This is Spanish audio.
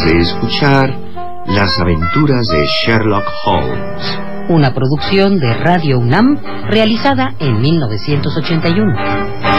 de escuchar Las aventuras de Sherlock Holmes, una producción de Radio UNAM realizada en 1981.